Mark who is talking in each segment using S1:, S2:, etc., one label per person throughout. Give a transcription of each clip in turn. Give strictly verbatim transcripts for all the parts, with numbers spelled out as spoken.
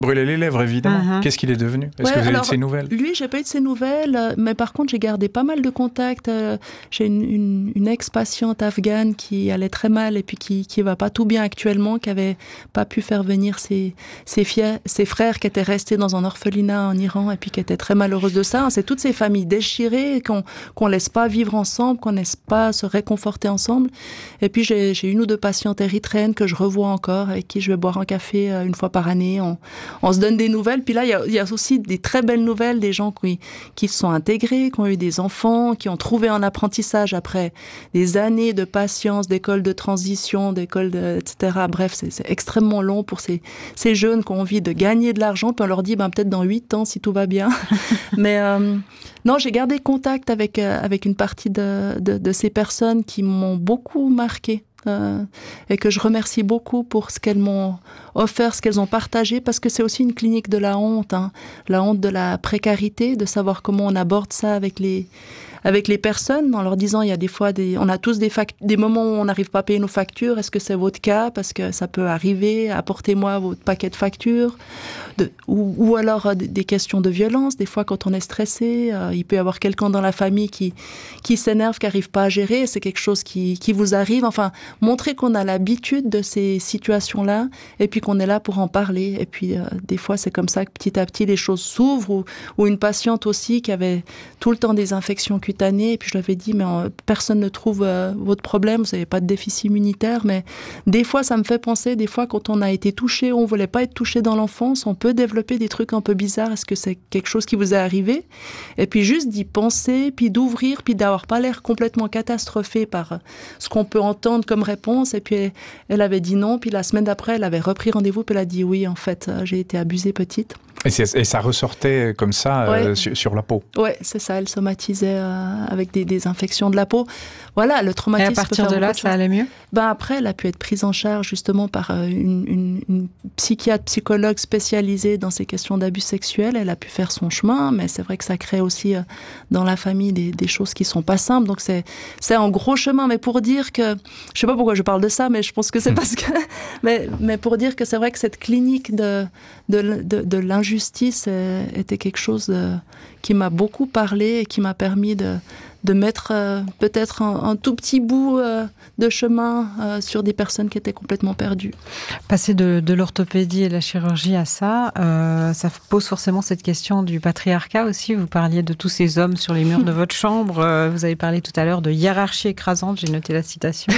S1: Brûler les lèvres, évidemment.
S2: Uh-huh.
S1: Qu'est-ce qu'il est devenu? Est-ce
S2: Ouais,
S1: que vous avez
S2: alors,
S1: de ses nouvelles?
S2: Lui, j'ai pas eu de ses nouvelles, mais par contre, j'ai gardé pas mal de contacts. J'ai une, une, une ex-patiente afghane qui allait très mal et puis qui, qui va pas tout bien actuellement, qui avait pas pu faire venir ses, ses, fiers, ses frères qui étaient restés dans un orphelinat en Iran et puis qui étaient très malheureuses de ça. C'est toutes ces familles déchirées qu'on qu'on laisse pas vivre ensemble, qu'on laisse pas se réconforter ensemble. Et puis, j'ai, j'ai une ou deux patientes érythréennes que je revois encore, avec qui je vais boire un café une fois par année. On, on se donne des nouvelles. Puis là, il y a, il y a aussi des très belles nouvelles, des gens qui, qui se sont intégrés, qui ont eu des enfants, qui ont trouvé un apprentissage après des années de patience, d'école de transition, d'école de, et cetera. Bref, c'est, c'est extrêmement long pour ces, ces jeunes qui ont envie de gagner de l'argent. Puis on leur dit, ben, peut-être dans huit ans, si tout va bien. Mais euh, non, j'ai gardé contact avec, euh, avec une partie de, de, de ces personnes qui m'ont beaucoup marqué. Euh, et que je remercie beaucoup pour ce qu'elles m'ont offert, ce qu'elles ont partagé, parce que c'est aussi une clinique de la honte, hein, la honte de la précarité, de savoir comment on aborde ça avec les avec les personnes, en leur disant, il y a des fois, des, on a tous des, fact- des moments où on n'arrive pas à payer nos factures. Est-ce que c'est votre cas? Parce que ça peut arriver. Apportez-moi votre paquet de factures. De, ou, ou alors euh, des questions de violence. Des fois, quand on est stressé, euh, il peut y avoir quelqu'un dans la famille qui qui s'énerve, qui n'arrive pas à gérer. C'est quelque chose qui qui vous arrive. Enfin, montrer qu'on a l'habitude de ces situations-là et puis qu'on est là pour en parler. Et puis, euh, des fois, c'est comme ça que petit à petit, les choses s'ouvrent. Ou, ou une patiente aussi qui avait tout le temps des infections cutanées. Et puis, je lui avais dit, mais euh, personne ne trouve euh, votre problème. Vous n'avez pas de déficit immunitaire. Mais des fois, ça me fait penser, des fois, quand on a été touché, on ne voulait pas être touché dans l'enfance, on peut développer des trucs un peu bizarres. Est-ce que c'est quelque chose qui vous est arrivé? Et puis, juste d'y penser, puis d'ouvrir, puis d'avoir pas l'air complètement catastrophé par ce qu'on peut entendre comme réponse. Et puis, elle avait dit non. Puis, la semaine d'après, elle avait repris rendez-vous. Puis, elle a dit oui, en fait, j'ai été abusée petite.
S1: Et, c'est, et ça ressortait comme ça
S2: ouais.
S1: euh, sur, sur la peau?
S2: Oui, c'est ça. Elle somatisait euh, avec des, des infections de la peau. Voilà, le traumatisme.
S3: Et à partir de là, ça allait mieux?
S2: Ben après, elle a pu être prise en charge justement par une, une, une psychiatre, psychologue spécialisée dans ces questions d'abus sexuels. Elle a pu faire son chemin, mais c'est vrai que ça crée aussi euh, dans la famille des, des choses qui sont pas simples. Donc c'est c'est un gros chemin. Mais pour dire que, je sais pas pourquoi je parle de ça, mais je pense que c'est parce que, mais mais pour dire que c'est vrai que cette clinique de de de, de l'injustice euh, était quelque chose de, qui m'a beaucoup parlé et qui m'a permis de de mettre euh, peut-être un, un tout petit bout euh, de chemin euh, sur des personnes qui étaient complètement perdues.
S3: Passer de, de l'orthopédie et de la chirurgie à ça, euh, ça pose forcément cette question du patriarcat aussi. Vous parliez de tous ces hommes sur les murs de votre chambre. Euh, vous avez parlé tout à l'heure de hiérarchie écrasante, j'ai noté la citation.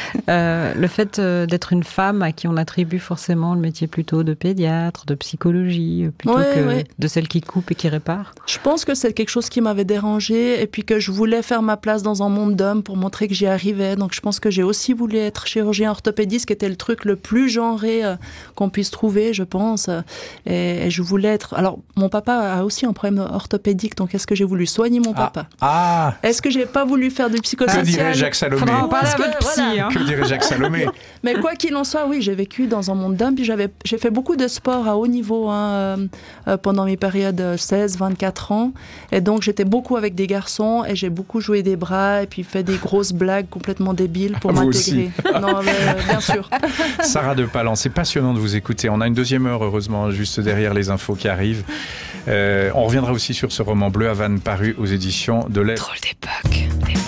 S3: Euh, le fait euh, d'être une femme à qui on attribue forcément le métier plutôt de pédiatre, de psychologie, plutôt
S2: ouais,
S3: que
S2: ouais.
S3: de celle qui coupe et qui répare.
S2: Je pense que c'est quelque chose qui m'avait dérangée et puis que je voulais faire ma place dans un monde d'hommes pour montrer que j'y arrivais. Donc je pense que j'ai aussi voulu être chirurgien orthopédiste, qui était le truc le plus genré euh, qu'on puisse trouver, je pense. Et, et je voulais être... Alors, mon papa a aussi un problème orthopédique, donc est-ce que j'ai voulu soigner mon
S1: ah.
S2: papa?
S1: Ah.
S2: Est-ce que j'ai pas voulu faire du psychosocial?
S1: Que dirait Jacques Salomé?
S3: Faudra en parler à
S2: que,
S3: votre psy,
S2: voilà.
S3: hein.
S1: Que dirait Jacques Salomé?
S2: Mais quoi qu'il en soit, oui, j'ai vécu dans un monde d'hommes, puis j'avais, j'ai fait beaucoup de sport à haut niveau hein, euh, pendant mes périodes seize vingt-quatre ans. Et donc, j'étais beaucoup avec des garçons et j'ai beaucoup joué des bras et puis fait des grosses blagues complètement débiles pour
S1: vous
S2: m'intégrer. Non, mais, euh, bien sûr.
S1: Sarah de Palan, c'est passionnant de vous écouter. On a une deuxième heure, heureusement, juste derrière les infos qui arrivent. Euh, on reviendra aussi sur ce roman Bleu Havane paru aux éditions de l'Est.
S4: Drôle d'époque.